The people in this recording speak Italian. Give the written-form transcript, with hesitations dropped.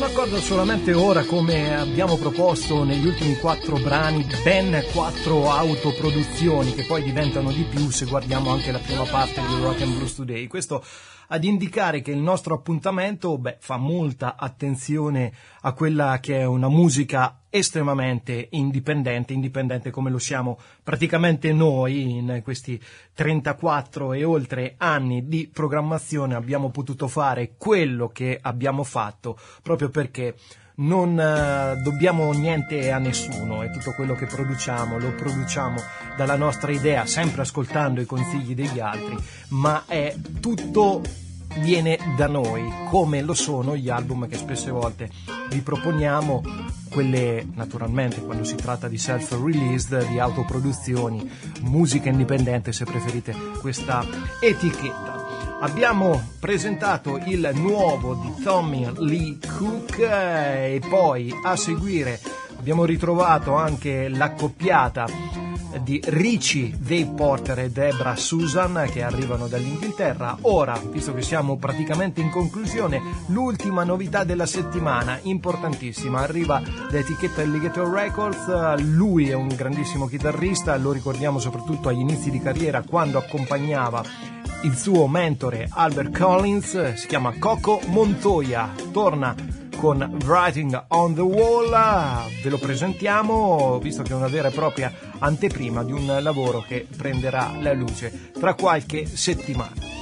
sono d'accordo, solamente ora, come abbiamo proposto negli ultimi 4 brani, ben 4 autoproduzioni che poi diventano di più se guardiamo anche la prima parte di Rock and Blues Today. Questo ad indicare che il nostro appuntamento fa molta attenzione a quella che è una musica estremamente indipendente come lo siamo praticamente noi. In questi 34 e oltre anni di programmazione abbiamo potuto fare quello che abbiamo fatto proprio perché non dobbiamo niente a nessuno, e tutto quello che produciamo lo produciamo dalla nostra idea, sempre ascoltando i consigli degli altri, ma è tutto viene da noi, come lo sono gli album che spesse volte vi proponiamo, quelle naturalmente quando si tratta di self-released, di autoproduzioni, musica indipendente se preferite questa etichetta. Abbiamo presentato il nuovo di Tommy Lee Cook e poi a seguire abbiamo ritrovato anche l'accoppiata di Richie Dave Porter e Debra Susan che arrivano dall'Inghilterra. Ora, visto che siamo praticamente in conclusione, l'ultima novità della settimana, importantissima, arriva da etichetta Alligator Records. Lui è un grandissimo chitarrista, lo ricordiamo soprattutto agli inizi di carriera quando accompagnava il suo mentore Albert Collins. Si chiama Coco Montoya, torna con Writing on the Wall. Ve lo presentiamo, visto che è una vera e propria anteprima di un lavoro che prenderà la luce tra qualche settimana.